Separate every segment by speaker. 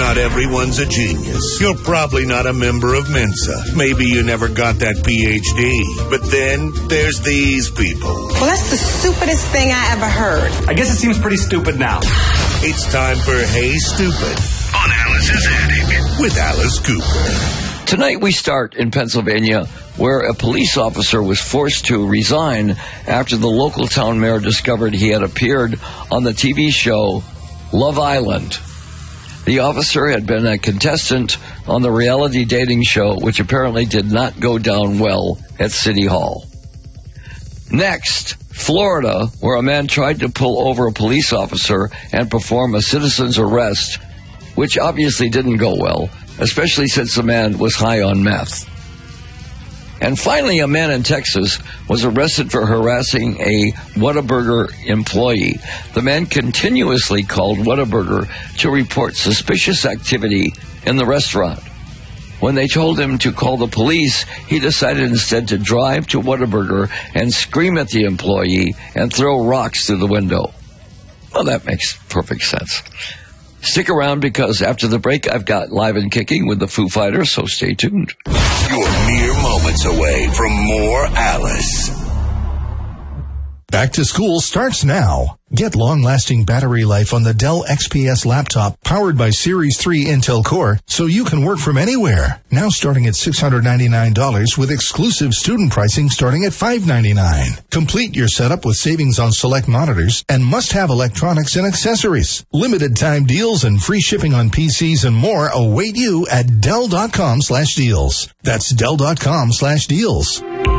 Speaker 1: Not everyone's a genius. You're probably not a member of Mensa. Maybe you never got that PhD. But then there's these people.
Speaker 2: Well, that's the stupidest thing I ever heard.
Speaker 3: I guess it seems pretty stupid now.
Speaker 1: It's time for Hey Stupid on Alice's Attic with Alice Cooper.
Speaker 4: Tonight we start in Pennsylvania, where a police officer was forced to resign after the local town mayor discovered he had appeared on the TV show Love Island. The officer had been a contestant on the reality dating show, which apparently did not go down well at City Hall. Next, Florida, where a man tried to pull over a police officer and perform a citizen's arrest, which obviously didn't go well, especially since the man was high on meth. And finally, a man in Texas was arrested for harassing a Whataburger employee. The man continuously called Whataburger to report suspicious activity in the restaurant. When they told him to call the police, he decided instead to drive to Whataburger and scream at the employee and throw rocks through the window. Well, that makes perfect sense. Stick around, because after the break, I've got Live and Kicking with the Foo Fighters, so stay tuned.
Speaker 1: You're mere moments away from more Alice.
Speaker 5: Back to school starts now. Get long-lasting battery life on the Dell XPS laptop powered by Series 3 Intel Core so you can work from anywhere. Now starting at $699 with exclusive student pricing starting at $599. Complete your setup with savings on select monitors and must-have electronics and accessories. Limited time deals and free shipping on PCs and more await you at Dell.com/deals. That's Dell.com/deals.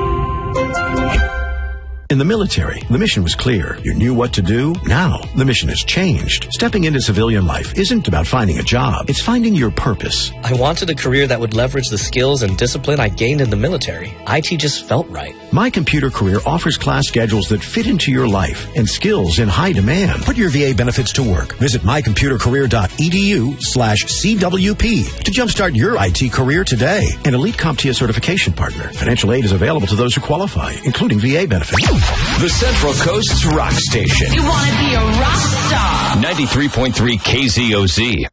Speaker 6: In the military, the mission was clear. You knew what to do. Now, the mission has changed. Stepping into civilian life isn't about finding a job. It's finding your purpose.
Speaker 7: I wanted a career that would leverage the skills and discipline I gained in the military. IT just felt right.
Speaker 6: My Computer Career offers class schedules that fit into your life and skills in high demand. Put your VA benefits to work. Visit mycomputercareer.edu/CWP to jumpstart your IT career today. An elite CompTIA certification partner. Financial aid is available to those who qualify, including VA benefits.
Speaker 8: The Central Coast's rock station.
Speaker 9: You want to be a rock star.
Speaker 8: 93.3 KZOZ.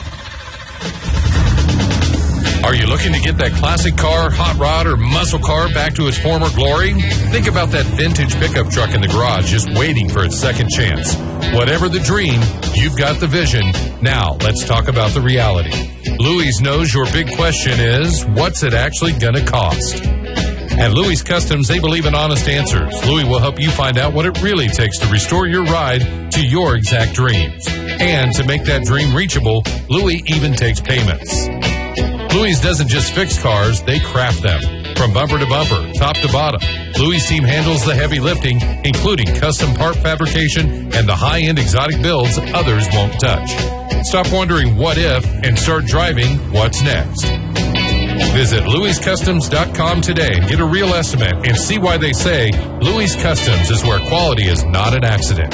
Speaker 10: Are you looking to get that classic car, hot rod, or muscle car back to its former glory? Think about that vintage pickup truck in the garage just waiting for its second chance. Whatever the dream, you've got the vision. Now, let's talk about the reality. Louis knows your big question is, what's it actually going to cost? At Louis Customs, they believe in honest answers. Louis will help you find out what it really takes to restore your ride to your exact dreams. And to make that dream reachable, Louis even takes payments. Louis doesn't just fix cars, they craft them. From bumper to bumper, top to bottom, Louis' team handles the heavy lifting, including custom part fabrication and the high-end exotic builds others won't touch. Stop wondering what if and start driving what's next. Visit LouisCustoms.com today and get a real estimate and see why they say Louis Customs is where quality is not an accident.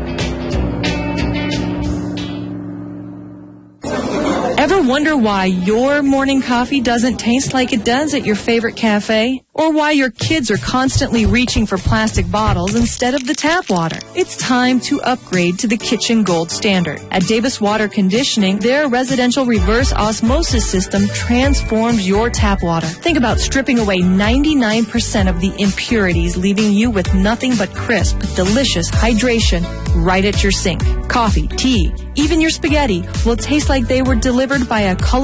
Speaker 11: Ever wonder why your morning coffee doesn't taste like it does at your favorite cafe? Or why your kids are constantly reaching for plastic bottles instead of the tap water? It's time to upgrade to the kitchen gold standard. At Davis Water Conditioning, their residential reverse osmosis system transforms your tap water. Think about stripping away 99% of the impurities, leaving you with nothing but crisp, delicious hydration right at your sink. Coffee, tea, even your spaghetti will taste like they were delivered by a color